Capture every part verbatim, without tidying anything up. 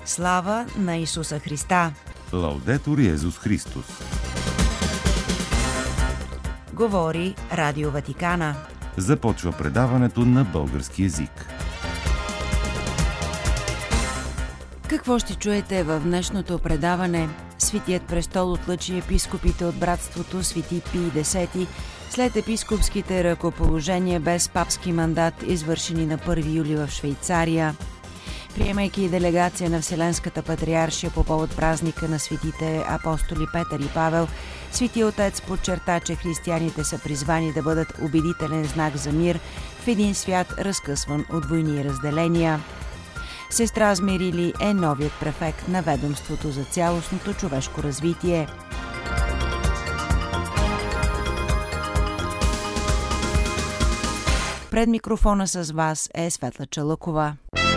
Слава на Исуса Христа! Лаудетур Йезус Христос! Говори Радио Ватикана. Започва предаването на български език. Какво ще чуете в днешното предаване? Светият престол отлъчи епископите от братството Свети Пий Десети след епископските ръкоположения без папски мандат, извършени на първи юли в Швейцария. Приемайки делегация на Вселенската патриаршия по повод празника на светите апостоли Петър и Павел, Свети Отец подчерта, че християните са призвани да бъдат убедителен знак за мир в един свят, разкъсван от войни и разделения. Сестра Змирили е новият префект на ведомството за цялостното човешко развитие. Пред микрофона с вас е Светла Чалъкова.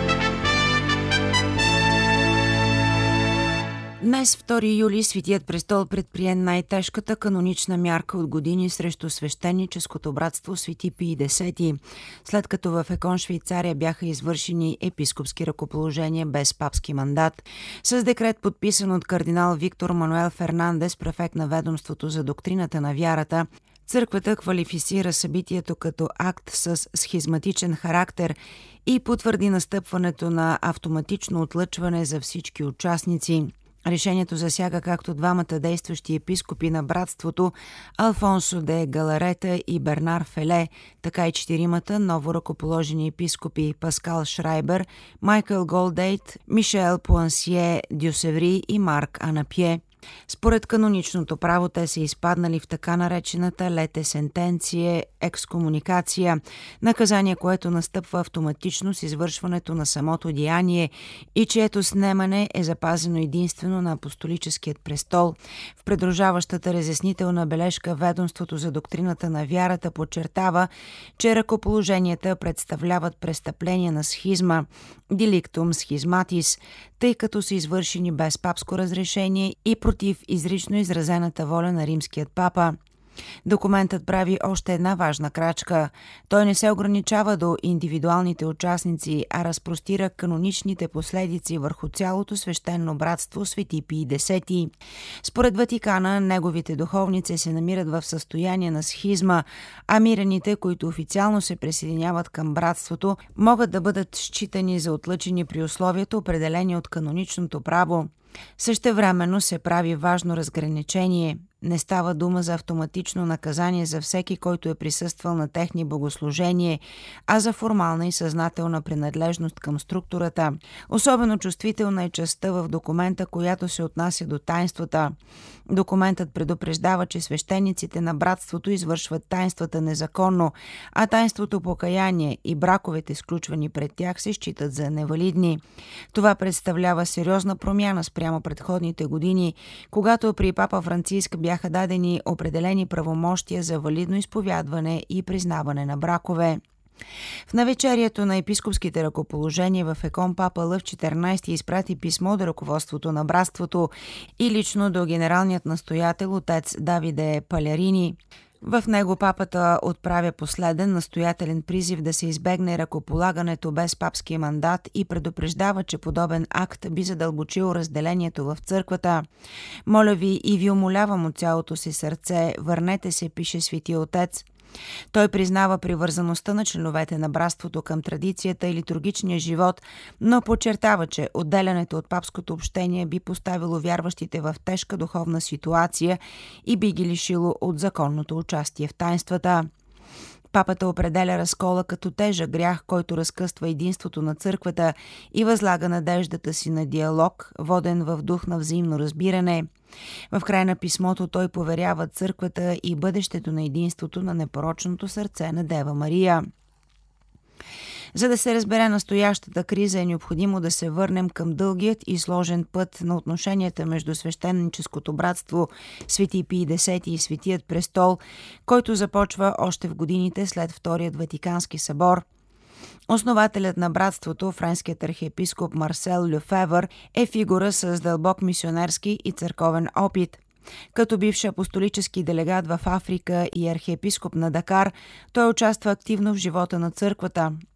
Днес, втори юли, Светият престол предприе най-тежката канонична мярка от години срещу свещеническото братство Свети Пий Десети, след като в Екон, Швейцария, бяха извършени епископски ръкоположения без папски мандат. С декрет, подписан от кардинал Виктор Мануел Фернандес, префект на ведомството за доктрината на вярата, Църквата квалифицира събитието като акт с схизматичен характер и потвърди настъпването на автоматично отлъчване за всички участници. Решението засяга както двамата действащи епископи на братството Алфонсо де Галарета и Бернар Феле, така и четиримата ново ръкоположени епископи Паскал Шрайбер, Майкъл Голдейт, Мишел Пуансие Дюсеври и Марк Анапие. Според каноничното право те са изпаднали в така наречената лете сентенция екскомуникация, наказание, което настъпва автоматично с извършването на самото деяние и чието снемане е запазено единствено на апостолическият престол. В придружаващата разяснителна бележка ведомството за доктрината на вярата подчертава, че ръкоположенията представляват престъпление на схизма, деликтум схизматис, тъй като са извършени без папско разрешение и против изрично изразената воля на римският папа. Документът прави още една важна крачка. Той не се ограничава до индивидуалните участници, а разпростира каноничните последици върху цялото свещено братство Свети Пий Десети. Според Ватикана, неговите духовници се намират в състояние на схизма, а мираните, които официално се присъединяват към братството, могат да бъдат считани за отлъчени при условията, определени от каноничното право. Същевременно се прави важно разграничение. Не става дума за автоматично наказание за всеки, който е присъствал на техни богослужение, а за формална и съзнателна принадлежност към структурата. Особено чувствителна е частта в документа, която се отнася до таинствата. Документът предупреждава, че свещениците на братството извършват таинствата незаконно, а таинството покаяние и браковете, сключвани пред тях, се считат за невалидни. Това представлява сериозна промяна спрямо предходните години, когато при папа Франциск бяха дадени определени правомощия за валидно изповядване и признаване на бракове. В навечерието на епископските ръкоположения в Екон папа Лъв четиринайсети изпрати писмо до ръководството на братството и лично до генералният настоятел отец Давиде Палярини. В него папата отправя последен настоятелен призив да се избегне ръкополагането без папския мандат и предупреждава, че подобен акт би задълбочил разделението в църквата. Моля ви и ви умолявам от цялото си сърце, върнете се, пише Светия Отец. Той признава привързаността на членовете на братството към традицията и литургичния живот, но подчертава, че отделянето от папското общение би поставило вярващите в тежка духовна ситуация и би ги лишило от законното участие в таинствата. Папата определя разкола като тежък грях, който разкъсва единството на църквата и възлага надеждата си на диалог, воден в дух на взаимно разбиране. В края на писмото той поверява църквата и бъдещето на единството на непорочното сърце на Дева Мария. За да се разбере настоящата криза, е необходимо да се върнем към дългият и сложен път на отношенията между свещеническото братство Свети Пий Десети и Светият престол, който започва още в годините след Вторият Ватикански събор. Основателят на братството, френският архиепископ Марсел Лефевър, е фигура с дълбок мисионерски и църковен опит. Като бивш апостолически делегат в Африка и архиепископ на Дакар, той участва активно в живота на църквата.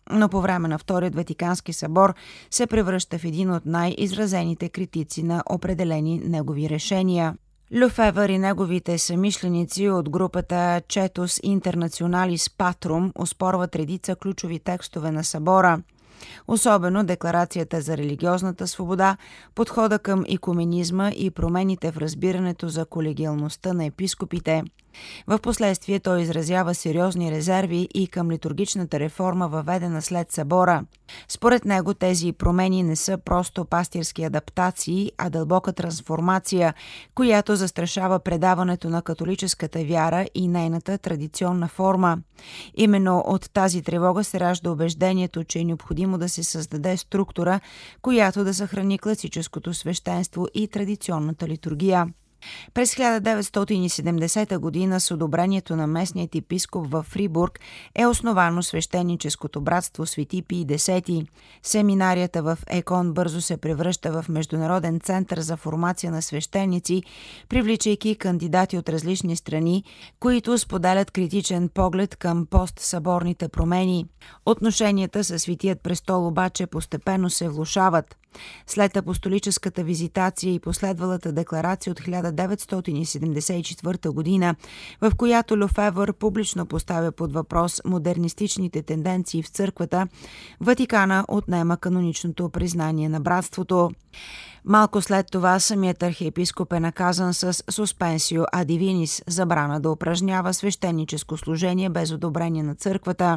но по време на Вторият Ватикански събор се превръща в един от най-изразените критици на определени негови решения. Лефевър и неговите съмишленици от групата Четус Интернационалис Патрум оспорват редица ключови текстове на събора, особено декларацията за религиозната свобода, подхода към икуменизма и промените в разбирането за колегиалността на епископите. В последствие той изразява сериозни резерви и към литургичната реформа, въведена след събора. Според него тези промени не са просто пастирски адаптации, а дълбока трансформация, която застрашава предаването на католическата вяра и нейната традиционна форма. Именно от тази тревога се ражда убеждението, че е необходимо да се създаде структура, която да съхрани класическото свещенство и традиционната литургия. През хиляда деветстотин и седемдесета година с одобрението на местният епископ във Фрибург е основано свещеническото братство Свети Пий Десети. Семинарията в Екон бързо се превръща в международен център за формация на свещеници, привличайки кандидати от различни страни, които споделят критичен поглед към постсъборните промени. Отношенията със Светият престол обаче постепенно се влошават. След апостолическата визитация и последвалата декларация от хиляда деветстотин и седемдесет и четвърта година, в която Лефевър публично поставя под въпрос модернистичните тенденции в църквата, Ватикана отнема каноничното признание на братството. Малко след това самият архиепископ е наказан с суспенсио а дивинис, забрана да упражнява свещеническо служение без одобрение на църквата.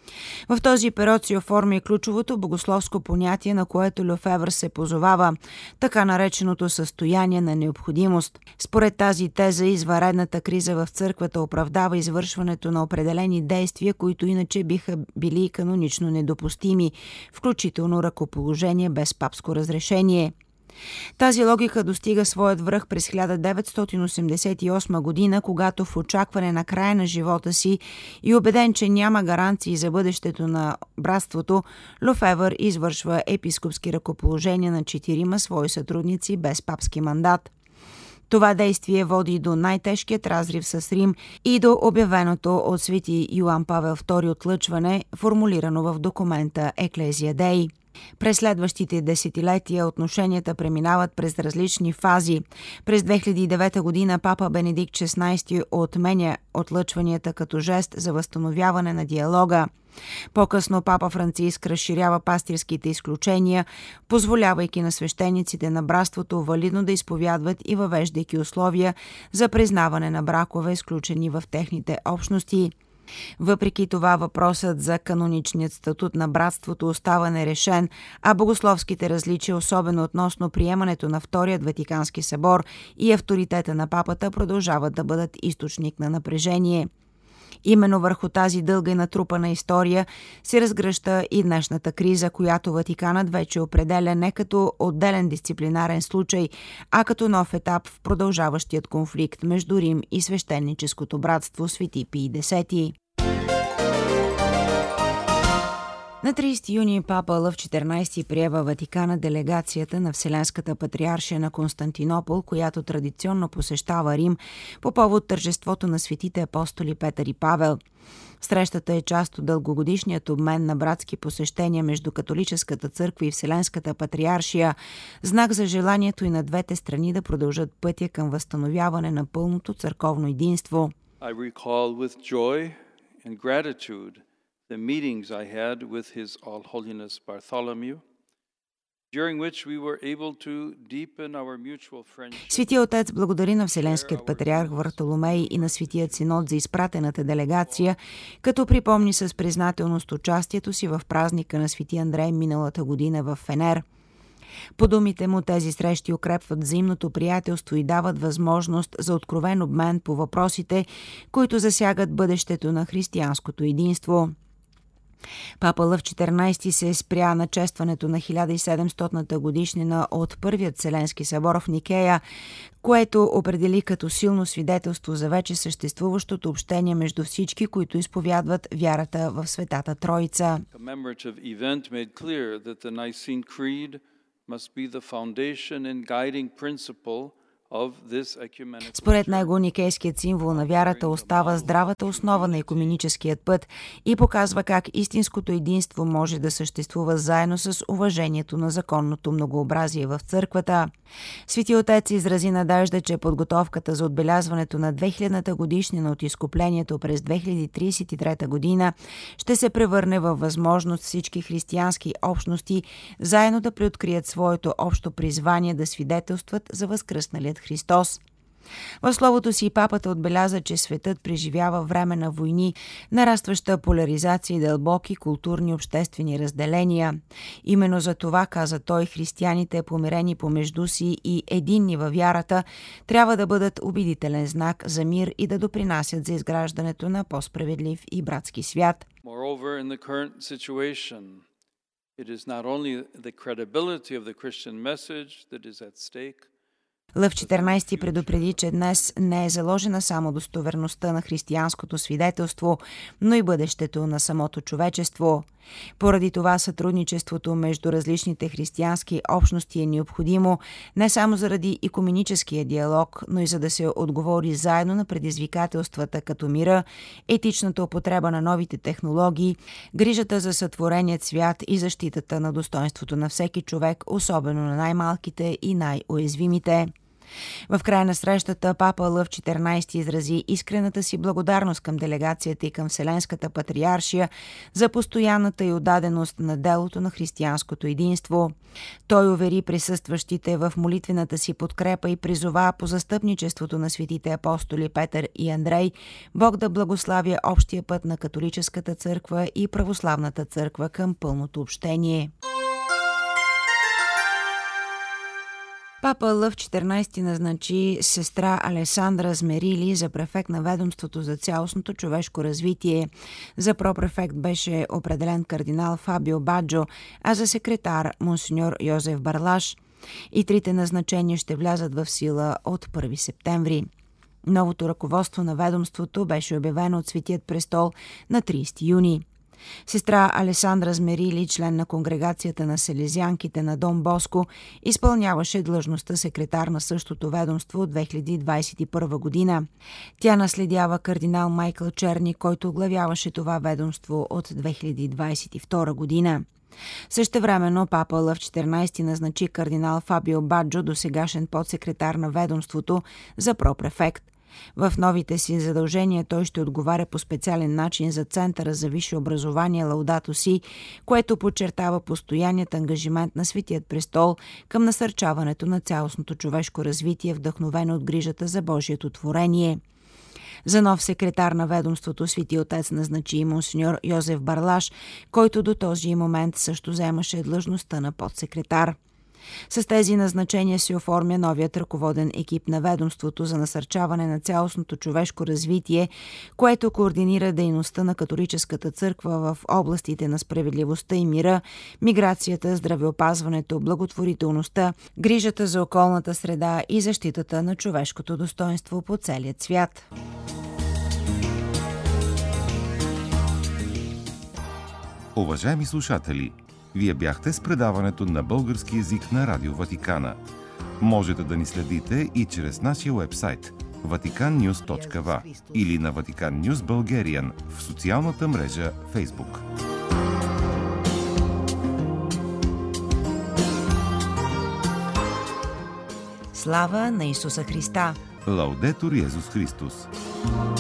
В този период се оформи ключовото богословско понятие, на което Лефевър се позовава, така нареченото състояние на необходимост. Според тази теза, извънредната криза в църквата оправдава извършването на определени действия, които иначе биха били канонично недопустими, включително ръкоположение без папско разрешение. Тази логика достига своят връх през хиляда деветстотин осемдесет и осма година, когато в очакване на края на живота си и убеден, че няма гаранции за бъдещето на братството, Лефевър извършва епископски ръкоположения на четирима свои сътрудници без папски мандат. Това действие води до най-тежкият разрив с Рим и до обявеното от свети Йоан Павел втори отлъчване, формулирано в документа Еклезия Дей. През следващите десетилетия отношенията преминават през различни фази. През две хиляди и девета година папа Бенедикт шестнайсети отменя отлъчванията като жест за възстановяване на диалога. По-късно папа Франциск разширява пастирските изключения, позволявайки на свещениците на братството валидно да изповядват и въвеждайки условия за признаване на бракове, сключени в техните общности. Въпреки това въпросът за каноничният статут на братството остава нерешен, а богословските различия, особено относно приемането на Вторият Ватикански събор и авторитета на папата, продължават да бъдат източник на напрежение. Именно върху тази дълга и натрупана история се разгръща и днешната криза, която Ватиканът вече определя не като отделен дисциплинарен случай, а като нов етап в продължаващият конфликт между Рим и свещеническото братство Свети Пий Десети. На трийсети юни папа Лъв четиринайсети приема Ватикана делегацията на Вселенската патриаршия на Константинопол, която традиционно посещава Рим по повод тържеството на светите апостоли Петър и Павел. Срещата е част от дългогодишният обмен на братски посещения между католическата църква и Вселенската патриаршия, знак за желанието и на двете страни да продължат пътя към възстановяване на пълното църковно единство. I recall with joy and gratitude the meetings I had with His All Holiness Bartholomew, during which we were able to deepen our mutual friendship. Светия отец благодари на Вселенският патриарх Вартоломей и на Светият синод за изпратената делегация, като припомни с признателност участието си в празника на Свети Андрей миналата година в Фенер. По думите му, тези срещи укрепват взаимното приятелство и дават възможност за откровен обмен по въпросите, които засягат бъдещето на християнското единство. Папа Лъв четиринайсети се спря на честването на хиляда и седемстотната годишнина от Първият Вселенски събор в Никея, което определи като силно свидетелство за вече съществуващото общение между всички, които изповядват вярата в Светата Троица. Според него никейският символ на вярата остава здравата основа на екуменическият път и показва как истинското единство може да съществува заедно с уважението на законното многообразие в църквата. Свети отец изрази надежда, че подготовката за отбелязването на две хилядната годишнина от изкуплението през две хиляди тридесет и трета година ще се превърне във възможност всички християнски общности заедно да преоткрият своето общо призвание да свидетелстват за възкръсналият Христос. В словото си папата отбеляза, че светът преживява време на войни, нарастваща поляризация и дълбоки културни и обществени разделения. Именно за това, каза той, християните, помирени помежду си и единни във вярата, трябва да бъдат убедителен знак за мир и да допринасят за изграждането на по-справедлив и братски свят. Moreover, in the current situation, it is not only the credibility of the Christian message that is at stake. Лъв четиринайсети предупреди, че днес не е заложена само достоверността на християнското свидетелство, но и бъдещето на самото човечество. Поради това сътрудничеството между различните християнски общности е необходимо не само заради икуменическия диалог, но и за да се отговори заедно на предизвикателствата като мира, етичната употреба на новите технологии, грижата за сътвореният свят и защитата на достоинството на всеки човек, особено на най-малките и най-уязвимите. В края на срещата папа Лъв четиринайсети изрази искрената си благодарност към делегацията и към Вселенската патриаршия за постоянната й отдаденост на делото на християнското единство. Той увери присъстващите в молитвената си подкрепа и призова по застъпничеството на светите апостоли Петър и Андрей Бог да благославя общия път на католическата църква и православната църква към пълното общение. Папа Лъв четиринайсети назначи сестра Алесандра Змерили за префект на ведомството за цялостното човешко развитие. За пропрефект беше определен кардинал Фабио Баджо, а за секретар монсеньор Йозеф Барлаш. И трите назначения ще влязат в сила от първи септември. Новото ръководство на ведомството беше обявено от Светият престол на трийсети юни. Сестра Алесандра Змерили, член на конгрегацията на селезянките на Дон Боско, изпълняваше длъжността секретар на същото ведомство от две хиляди двайсет и първа година. Тя наследява кардинал Майкъл Черни, който оглавяваше това ведомство от две хиляди двайсет и втора година. Същевременно папа Лъв четиринайсети назначи кардинал Фабио Баджо, досегашен подсекретар на ведомството, за пропрефект. В новите си задължения той ще отговаря по специален начин за Центъра за висше образование Лаудато Си, което подчертава постоянният ангажимент на Светият престол към насърчаването на цялостното човешко развитие, вдъхновено от грижата за Божието творение. За нов секретар на ведомството Свети отец назначи монсеньор Йозеф Барлаш, който до този момент също заемаше длъжността на подсекретар. С тези назначения се оформя новият ръководен екип на ведомството за насърчаване на цялостното човешко развитие, което координира дейността на католическата църква в областите на справедливостта и мира, миграцията, здравеопазването, благотворителността, грижата за околната среда и защитата на човешкото достоинство по целият свят. Уважаеми слушатели, вие бяхте с предаването на български език на Радио Ватикана. Можете да ни следите и чрез нашия уебсайт ватикан нюз точка ви или на Vatican News Bulgarian в социалната мрежа Facebook. Слава на Исуса Христа! Лаудетур Йезус Христос!